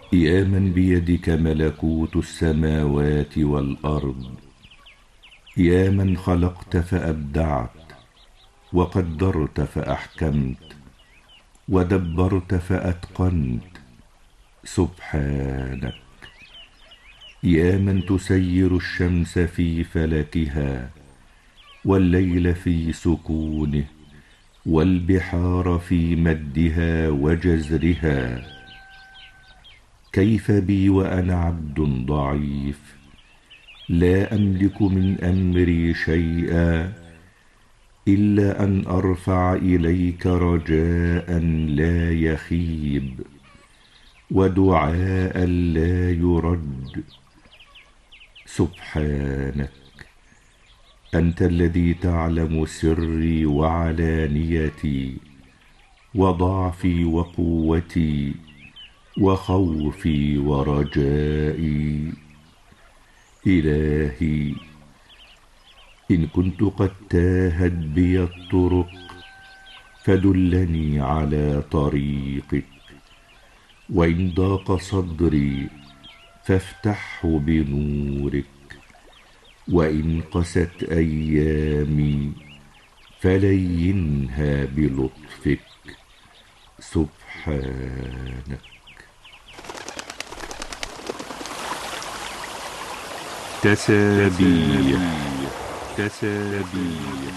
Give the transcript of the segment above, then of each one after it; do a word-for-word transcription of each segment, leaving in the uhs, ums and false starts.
يا من بيدك ملكوت السماوات والأرض، يا من خلقت فأبدعت، وقدرت فأحكمت، ودبرت فأتقنت، سبحانك. يا من تسير الشمس في فلكها، والليل في سكونه، والبحار في مدها وجزرها. كيف بي وأنا عبد ضعيف، لا أملك من أمري شيئا، إلا أن أرفع إليك رجاء لا يخيب، ودعاء لا يرد. سبحانك. أنت الذي تعلم سري وعلانيتي، وضعفي وقوتي، وخوفي ورجائي. إلهي، إن كنت قد تاهت بي الطرق، فدلني على طريقك، وإن ضاق صدري فافتحه بنورك، وإن قست أيامي فلينها بلطفك. سبحانك. تسابيح. تسابيح.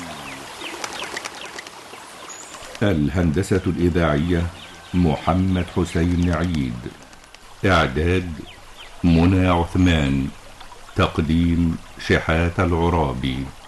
الهندسة الإذاعية محمد حسين عيد. إعداد منى عثمان. تقديم شحات العرابي.